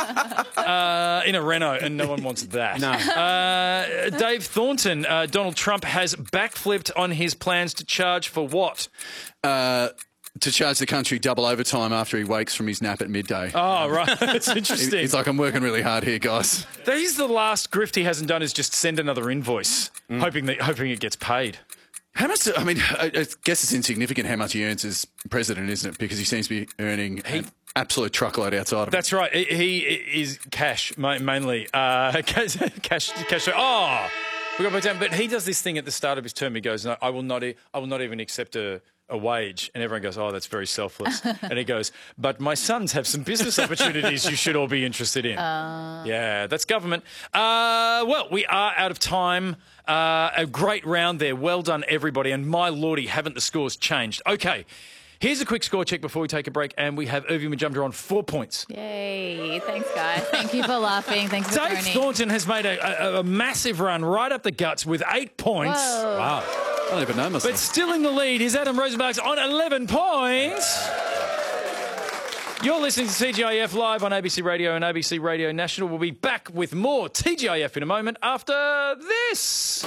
In a Renault, and no one wants that. No. Dave Thornton, Donald Trump has backflipped on his plans to charge for what? To charge the country double overtime after he wakes from his nap at midday. Oh, right. That's interesting. He's like, I'm working really hard here, guys. He's the last grift he hasn't done is just send another invoice, hoping it gets paid. How much? I mean, I guess it's insignificant how much he earns as president, isn't it? Because he seems to be earning an absolute truckload outside of it. That's right. He is cash, mainly. Cash. Oh, we got to put down. But he does this thing at the start of his term. He goes, "No, I will not even accept a wage," and everyone goes, "Oh, that's very selfless." And he goes, "But my sons have some business opportunities you should all be interested in." Yeah, that's government. Well, we are out of time. A great round there. Well done, everybody. And my lordy, haven't the scores changed? Okay, here's a quick score check before we take a break, and we have Urvi Majumdar on 4 points. Yay. Thanks, guys. Thank you for laughing. Thanks for Dave joining. Thornton has made a massive run right up the guts with 8 points. Whoa. Wow. I don't even know myself. But still in the lead is Adam Rosenbach's on 11 points. You're listening to TGIF live on ABC Radio and ABC Radio National. We'll be back with more TGIF in a moment after this.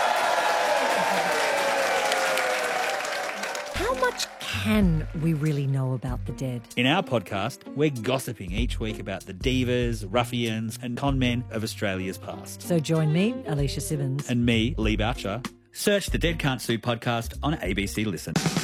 How much can we really know about the dead? In our podcast, we're gossiping each week about the divas, ruffians and con men of Australia's past. So join me, Alicia Simmons. And me, Lee Boucher. Search the Dead Can't Sue podcast on ABC Listen.